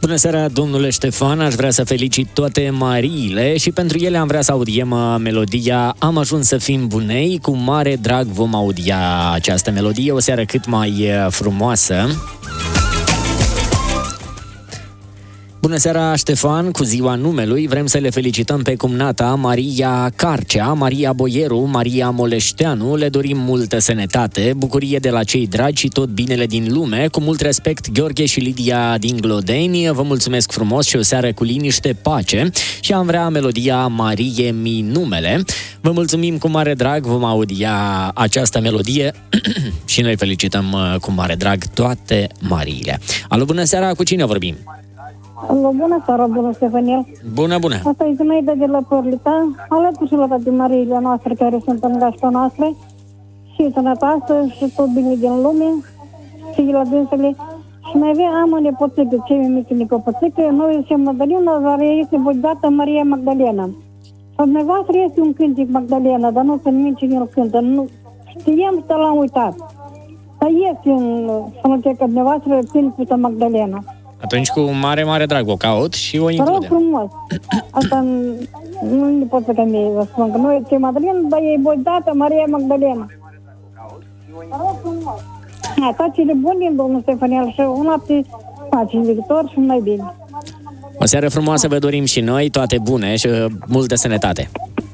Bună seara, domnule Ștefan, aș vrea să felicit toate Mariile și pentru ele am vrea să audiem melodia Am ajuns să fim bunei. Cu mare drag vom audia această melodie, o seară cât mai frumoasă. Bună seara, Ștefan, cu ziua numelui vrem să le felicităm pe cumnata Maria Carcea, Maria Boieru, Maria Moleșteanu, le dorim multă sănătate, bucurie de la cei dragi și tot binele din lume. Cu mult respect, Gheorghe și Lidia din Glodeni, vă mulțumesc frumos și o seară cu liniște, pace. Și am vrea melodia Marie mi numele. Vă mulțumim cu mare drag, vom audia această melodie și noi felicităm cu mare drag toate Mariile. Alo, bună seara, cu cine vorbim? Alo, bună seara, bună Ștefania. Bună, bună. Asta e Zinaida de la Părlita, alături și la toate Mariile noastre care sunt în gașca noastră și sănătoasă și tot bine din lume și la dânsele. Și mai am o nepoțică, cei mai mici nepoțică, noi zicem Magdalena, dar ea este bogată Maria Magdalena. Și dumneavoastră este un cântec Magdalena, dar nu se nimic cine îl cântă. Nu știam să l-am uitat. Dar este în sonoteca dumneavoastră cântecul Magdalena. Atunci cu mare, mare drag o caut și o includem. Rog frumos. Asta nu pot să mie vă spun că noi este Magdalena, dar e bogată Maria Magdalena. Rog frumos. Toate bune, domnul Ștefaniel, și un noapte pace, viitor și mai bine. O seară frumoasă vă dorim și noi, toate bune și multă sănătate.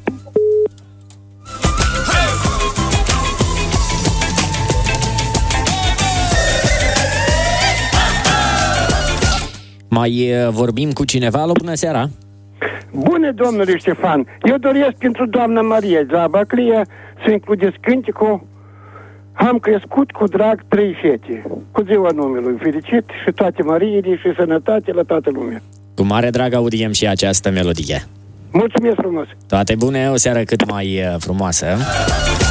Mai vorbim cu cineva? Alo, bună seara! Bună, domnule Ștefan! Eu doresc pentru doamna Maria de la Baclia să includeți cânticul Am crescut cu drag 3 fete. Cu ziua numelui fericit și toate Mariile și sănătate la toată lumea. Cu mare drag audiem și această melodie. Mulțumesc frumos! Toate bune, o seară cât mai frumoasă!